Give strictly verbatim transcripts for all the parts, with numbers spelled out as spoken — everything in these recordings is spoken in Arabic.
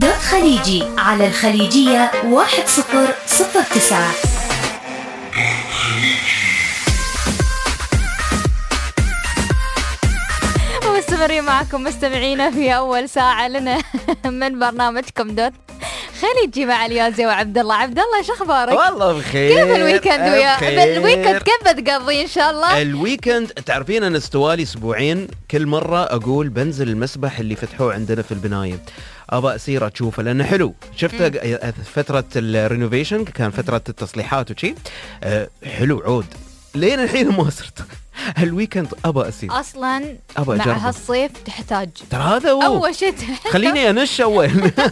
دوت خليجي على الخليجية واحد صفر صفر تسعة. مستمرين معكم مستمعينا في أول ساعة لنا من برنامجكم دوت خليجي مع اليازي وعبد الله. عبد الله شو اخبارك؟ والله بخير. كيف الويكند ويا الويكند كيف بتقضي ان شاء الله؟ الويكند تعرفين انا استوالي اسبوعين كل مرة اقول بنزل المسبح اللي فتحوه عندنا في البناية ابى اسير اشوفه لانه حلو. شفته فترة الرينوفيشن كان فترة التصليحات وشي أه حلو عود لين الحين ما صرت. هالويكند ابى اسير اصلا أبا مع أجرب. هالصيف تحتاج ترى هذا هو اول شيء خليني انش اول.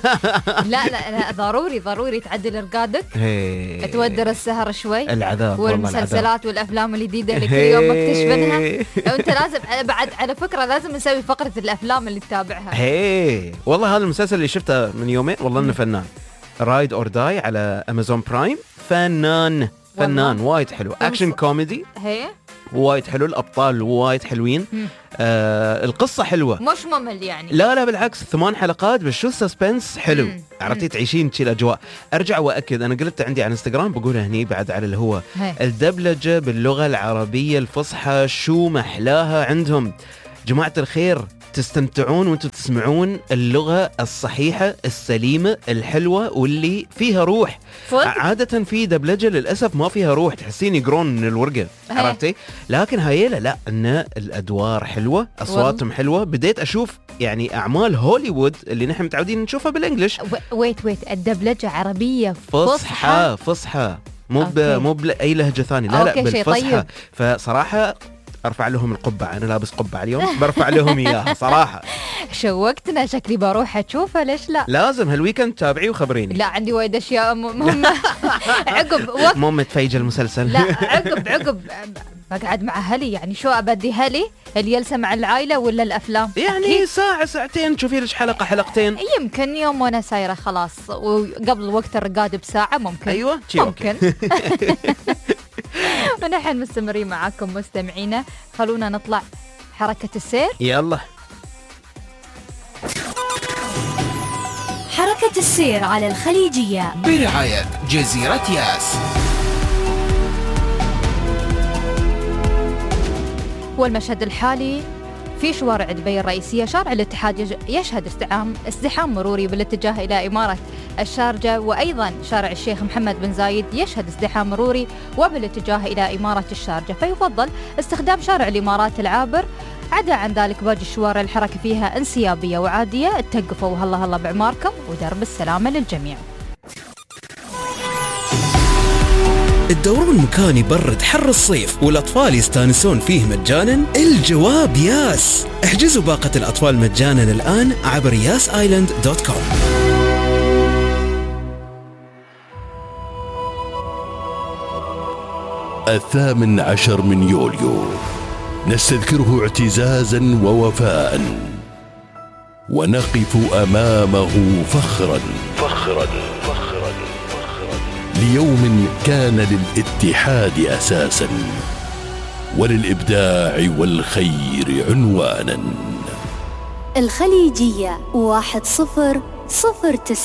لا لا لا ضروري ضروري تعدل رقادك هي. تودر السهر شوي العذاب والمسلسلات والافلام الجديده اللي كل يوم مكتشفينها. وانت لازم بعد على فكره لازم نسوي فقره الافلام اللي تتابعها. هي والله هذا المسلسل اللي شفته من يومين والله انه فنان. رايد اور داي على امازون برايم. فنان فنان وايد حلو. اكشن كوميدي هي وايد حلو. الابطال وايد حلوين. آه القصه حلوه مش ممل يعني. لا لا بالعكس ثمان حلقات بس شو السسبنس حلو. عرفتي تعيشين شي الاجواء. ارجع واكد انا قلت عندي على انستغرام بقولها هني بعد على اللي هو هي. الدبلجه باللغه العربيه الفصحى شو محلاها عندهم جماعه الخير. تستمتعون وانتم تسمعون اللغة الصحيحة السليمة الحلوة واللي فيها روح. فضل. عادة في دبلجة للأسف ما فيها روح تحسين يقرون من الورقة. عرفتي؟ لكن هاي لا لا ان الأدوار حلوة أصواتهم حلوة. بديت أشوف يعني أعمال هوليوود اللي نحن متعودين نشوفها بالإنجليش. ويت ويت الدبلجة عربية فصحى فصحى مو مو بأي لهجة ثانية. لا لا بالفصحى. طيب. فصراحة ارفع لهم القبعه. انا لابس قبعه اليوم برفع لهم اياها صراحه. شوقتنا شكلي بروح اشوفه. ليش لا؟ لازم هالويكند تابعي وخبريني. لا عندي وايد اشياء مهمه. عقب وقت مو متفيج المسلسل. لا عقب عقب بقعد مع اهلي يعني شو ابدي هلي الجلسه مع العائله ولا الافلام يعني أكيد. ساعه ساعتين تشوفي لك حلقه حلقتين يمكن يوم وانا سايره خلاص وقبل وقت الرقاد بساعه ممكن. ايوه ممكن. ونحن مستمرين معاكم مستمعينا. خلونا نطلع حركة السير. يلا حركة السير على الخليجية برعاية جزيرة ياس. والمشهد الحالي في شوارع دبي الرئيسية. شارع الاتحاد يشهد ازدحام ازدحام مروري بالاتجاه إلى إمارة الشارجة، وأيضا شارع الشيخ محمد بن زايد يشهد ازدحام مروري وبالاتجاه إلى إمارة الشارجة، فيفضل استخدام شارع الإمارات العابر. عدا عن ذلك باقي الشوارع الحركة فيها انسيابية وعادية. اتقفوا وهلا هلا بعماركم ودرب السلامة للجميع. الدورون مكان يبرد حر الصيف والأطفال يستانسون فيه مجانا. الجواب ياس. احجزوا باقة الأطفال مجانا الآن عبر ياس آيلاند دوت كوم. الثامن عشر من يوليو نستذكره اعتزازا ووفاء ونقف أمامه فخرا فخرا فخرا فخرا ليوم كان للاتحاد أساسا وللإبداع والخير عنوانا. الخليجية واحد صفر صفر تسعة.